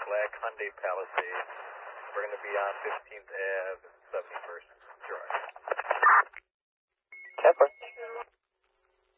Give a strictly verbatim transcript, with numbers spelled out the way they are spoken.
black Hyundai Palisade. We're going to be on fifteenth Avenue, seventy-first. Sure.